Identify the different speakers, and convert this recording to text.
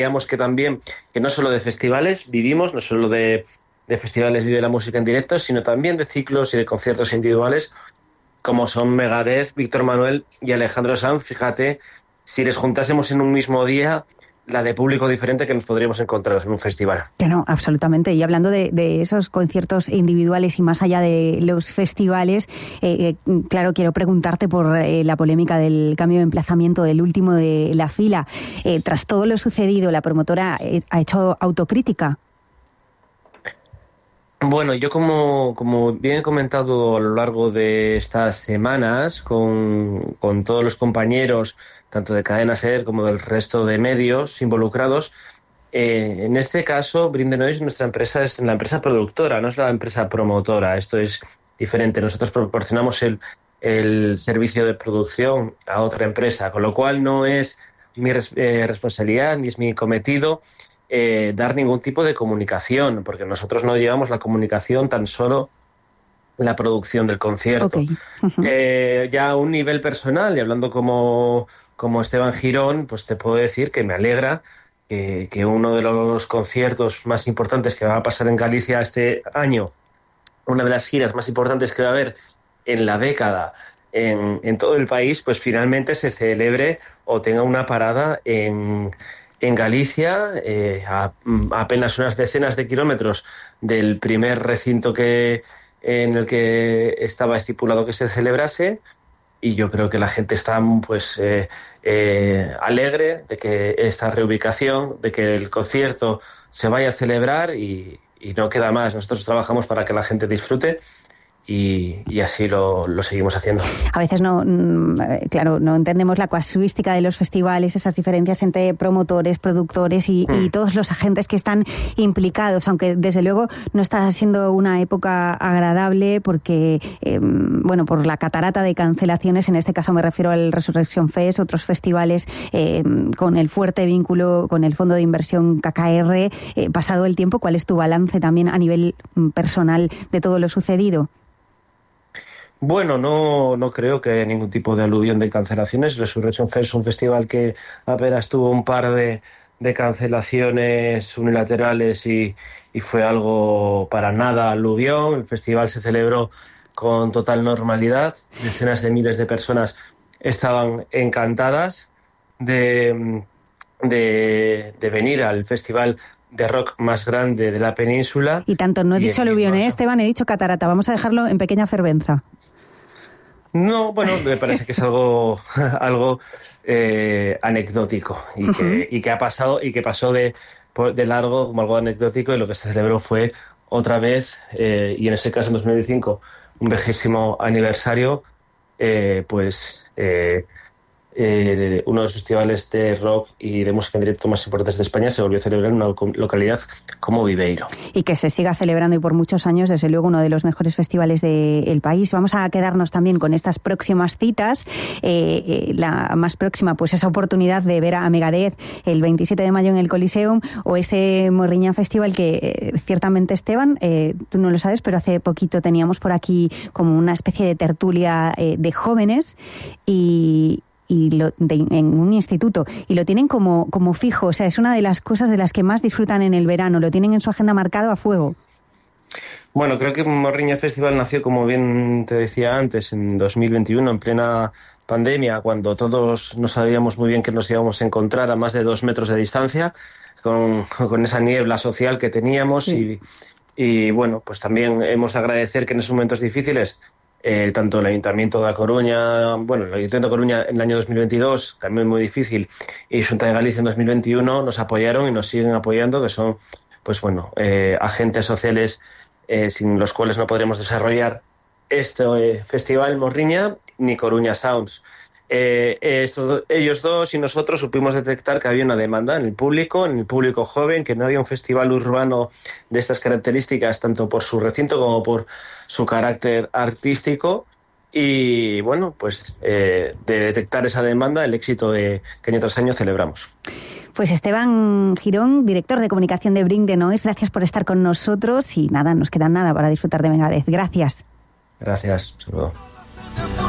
Speaker 1: Digamos que también, que no solo de festivales vivimos, no solo de festivales vive la música en directo, sino también de ciclos y de conciertos individuales, como son Megadeth, Víctor Manuel y Alejandro Sanz. Fíjate, si les juntásemos en un mismo día, la de público diferente que nos podríamos encontrar en un festival.
Speaker 2: Que no, absolutamente. Y hablando de esos conciertos individuales y más allá de los festivales, claro, quiero preguntarte por la polémica del cambio de emplazamiento del último de la fila. Tras todo lo sucedido, la promotora ha hecho autocrítica.
Speaker 1: Bueno, yo como bien he comentado a lo largo de estas semanas con todos los compañeros, tanto de Cadena SER como del resto de medios involucrados, en este caso Bring the Noise, nuestra empresa, es la empresa productora, no es la empresa promotora. Esto es diferente. Nosotros proporcionamos el servicio de producción a otra empresa, con lo cual no es mi responsabilidad ni es mi cometido dar ningún tipo de comunicación, porque nosotros no llevamos la comunicación, tan solo la producción del concierto.
Speaker 2: Okay. Uh-huh.
Speaker 1: Ya a un nivel personal, y hablando como Esteban Girón, pues te puedo decir que me alegra que uno de los conciertos más importantes que va a pasar en Galicia este año, una de las giras más importantes que va a haber en la década en todo el país, pues finalmente se celebre o tenga una parada en Galicia, a apenas unas decenas de kilómetros del primer recinto en el que estaba estipulado que se celebrase, y yo creo que la gente está pues alegre de que esta reubicación, de que el concierto se vaya a celebrar y no queda más. Nosotros trabajamos para que la gente disfrute y así lo seguimos haciendo.
Speaker 2: A veces no entendemos la casuística de los festivales, esas diferencias entre promotores, productores y todos los agentes que están implicados, aunque desde luego no está siendo una época agradable porque, por la catarata de cancelaciones, en este caso me refiero al Resurrection Fest, otros festivales con el fuerte vínculo con el fondo de inversión KKR. Pasado el tiempo, ¿cuál es tu balance también a nivel personal de todo lo sucedido?
Speaker 1: Bueno, no creo que haya ningún tipo de aluvión de cancelaciones. Resurrection Fest es un festival que apenas tuvo un par de cancelaciones unilaterales y fue algo para nada aluvión. El festival se celebró con total normalidad. Decenas de miles de personas estaban encantadas de venir al festival de rock más grande de la península.
Speaker 2: Y tanto, no he dicho aluvión, Esteban, he dicho catarata. Vamos a dejarlo en pequeña fervenza.
Speaker 1: No, bueno, me parece que es algo anecdótico y que ha pasado y que pasó de largo como algo anecdótico, y lo que se celebró fue otra vez, y en ese caso en 2025, un 20º aniversario, uno de los festivales de rock y de música en directo más importantes de España se volvió a celebrar en una localidad como Viveiro.
Speaker 2: Y que se siga celebrando, y por muchos años, desde luego, uno de los mejores festivales del país. Vamos a quedarnos también con estas próximas citas. La más próxima, pues esa oportunidad de ver a Megadeth el 27 de mayo en el Coliseum, o ese Morriña Festival que ciertamente, Esteban, tú no lo sabes, pero hace poquito teníamos por aquí como una especie de tertulia de jóvenes en un instituto, y lo tienen como fijo. O sea, es una de las cosas de las que más disfrutan en el verano, lo tienen en su agenda marcado a fuego.
Speaker 1: Bueno, creo que Morriña Festival nació, como bien te decía antes, en 2021, en plena pandemia, cuando todos no sabíamos muy bien que nos íbamos a encontrar a más de 2 metros de distancia, con esa niebla social que teníamos. Sí. Y bueno, pues también hemos de agradecer que en esos momentos difíciles, tanto el Ayuntamiento de A Coruña, el Ayuntamiento de Coruña en el año 2022, también muy difícil, y Xunta de Galicia en 2021 nos apoyaron y nos siguen apoyando, que son agentes sociales sin los cuales no podremos desarrollar este festival Morriña ni Coruña Sounds. Ellos dos y nosotros supimos detectar que había una demanda en el público joven, que no había un festival urbano de estas características, tanto por su recinto como por su carácter artístico. Y bueno, pues de detectar esa demanda, el éxito que año tras año celebramos.
Speaker 2: Pues Esteban Girón, director de comunicación de Bring the Noise, gracias por estar con nosotros, y nada, nos queda nada para disfrutar de Megadeth. Gracias.
Speaker 1: Gracias, saludo.